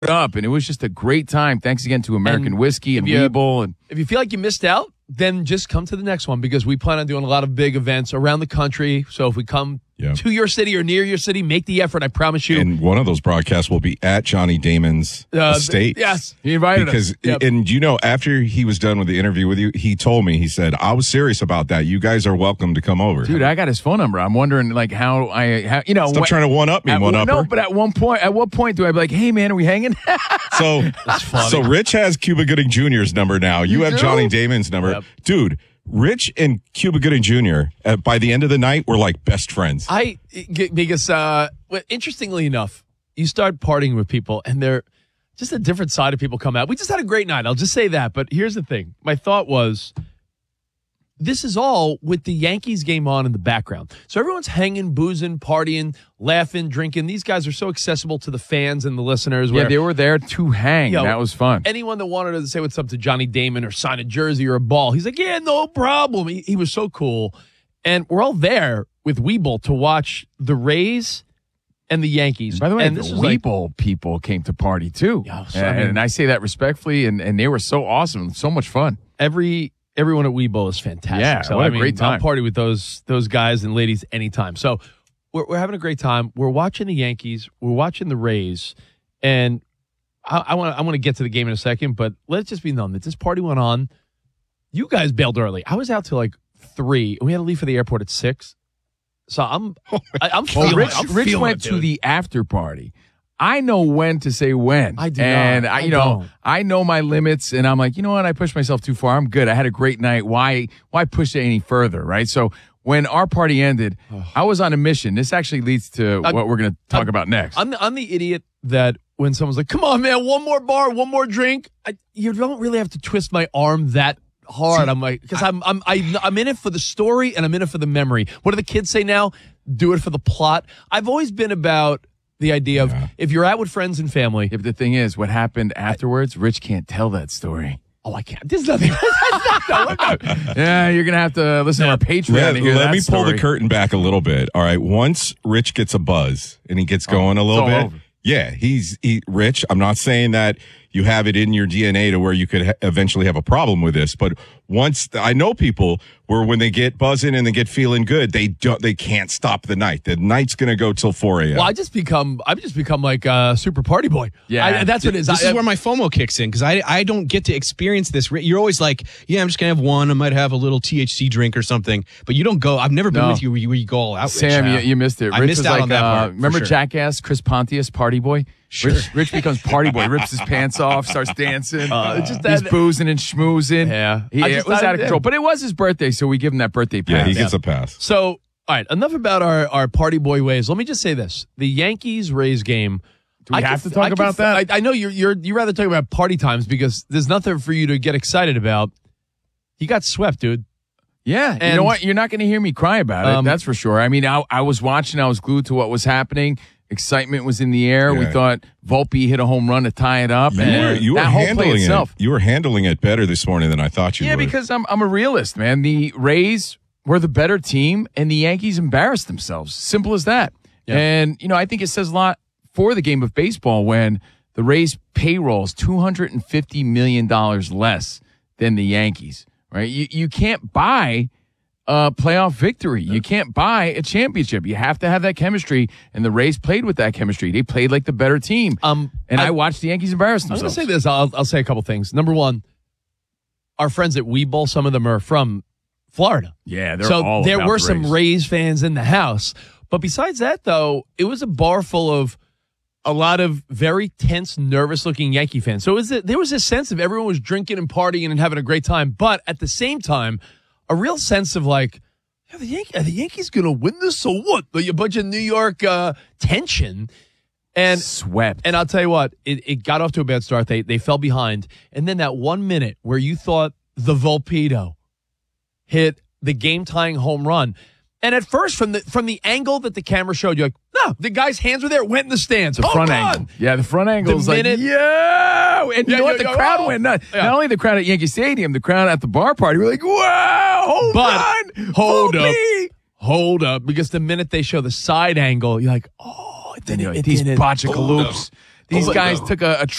up, and it was just a great time. Thanks again to American Whiskey and Weeble. And if you feel like you missed out, then just come to the next one because we plan on doing a lot of big events around the country. So if we come to your city or near your city, make the effort. I promise you. And one of those broadcasts will be at Johnny Damon's estate. Yes. He invited us. And after he was done with the interview with you, he told me, he said, I was serious about that. You guys are welcome to come over. Dude, I got his phone number. I'm wondering how Stop trying to one-up me, one-upper. No, but at what point do I be like, hey, man, are we hanging? So Rich has Cuba Gooding Jr.'s number now. You have Johnny Damon's number. Yep. Dude, Rich and Cuba Gooding Jr., by the end of the night, were like best friends. Because interestingly enough, you start partying with people and they're just a different side of people come out. We just had a great night. I'll just say that. But here's the thing. My thought was, this is all with the Yankees game on in the background. So everyone's hanging, boozing, partying, laughing, drinking. These guys are so accessible to the fans and the listeners. Yeah, they were there to hang. That was fun. Anyone that wanted to say what's up to Johnny Damon or sign a jersey or a ball, he's like, yeah, no problem. He was so cool. And we're all there with Weeble to watch the Rays and the Yankees. By the way, and the Weeble people came to party too. And I say that respectfully, and they were so awesome. So much fun. Everyone at Weeble is fantastic. Yeah, so, what a great time. I'll party with those guys and ladies anytime. So we're having a great time. We're watching the Yankees. We're watching the Rays. And I want to get to the game in a second, but let's just be known that this party went on. You guys bailed early. I was out till like 3, and we had to leave for the airport at 6. So I'm feeling it. Rich went to the after party. I know when to say when. I do and not. I know my limits, and I'm like, you know what? I pushed myself too far. I'm good. I had a great night. Why push it any further, right? So when our party ended, I was on a mission. This actually leads to what we're going to talk about next. I'm the idiot that when someone's like, come on, man, one more bar, one more drink, you don't really have to twist my arm that hard. I'm like, because I'm in it for the story and I'm in it for the memory. What do the kids say now? Do it for the plot. I've always been about the idea of if you're out with friends and family. If the thing is, what happened afterwards, Rich can't tell that story. Oh, I can't. There's nothing. Yeah, you're going to have to listen to our Patreon to hear that Let me pull story. the curtain back a little bit. All right. Once Rich gets a buzz and he gets going a little bit. Over. Yeah, Rich. I'm not saying that you have it in your DNA to where you could eventually have a problem with this, but I know people where when they get buzzing and they get feeling good, they can't stop the night. The night's going to go till 4 a.m. Well, I've just become like a super party boy. Yeah. That's what it is. This is where my FOMO kicks in because I don't get to experience this. You're always like, yeah, I'm just going to have one. I might have a little THC drink or something, but you don't go. I've never been with you where you go all out. Sam, you missed it. I Rich missed was out like, on that part. Remember sure. Jackass, Chris Pontius, party boy? Sure. Rich becomes party boy, rips his pants off, starts dancing. just He's boozing and schmoozing. Yeah. It was out of control. But it was his birthday, so we give him that birthday pass. Yeah, he gets a pass. So, all right, enough about our party boy ways. Let me just say this. The Yankees-Rays game. Do we have to talk about that? I know you rather talk about party times because there's nothing for you to get excited about. He got swept, dude. Yeah, you know what? You're not going to hear me cry about it. That's for sure. I mean, I was watching. I was glued to what was happening. Excitement was in the air. Yeah. We thought Volpe hit a home run to tie it up. You were handling it. You were handling it better this morning than I thought you would. Yeah, because I'm a realist, man. The Rays were the better team, and the Yankees embarrassed themselves. Simple as that. Yeah. And, I think it says a lot for the game of baseball when the Rays' payroll is $250 million less than the Yankees, right? You can't buy a playoff victory. You can't buy a championship. You have to have that chemistry, and the Rays played with that chemistry. They played like the better team. I watched the Yankees embarrass themselves. I'm going to say this. I'll say a couple things. Number one, our friends at Weeble, some of them are from Florida. Yeah, there were some Rays fans in the house. But besides that, though, it was a bar full of a lot of very tense, nervous-looking Yankee fans. So there was a sense of everyone was drinking and partying and having a great time. But at the same time, a real sense of like, are the Yankees going to win this or what? A bunch of New York tension. And swept. And I'll tell you what, it got off to a bad start. They fell behind. And then that 1 minute where you thought the Volpedo hit the game-tying home run. And at first, from the angle that the camera showed, you're like, no, the guy's hands were there, went in the stands. The front angle. Yeah, the front angle is like, yeah. And you know what? The crowd went nuts. Yeah. Not only the crowd at Yankee Stadium, the crowd at the bar party were like, wow, hold up. Because the minute they show the side angle, you're like, oh, it didn't. These botchacaloops. These guys took a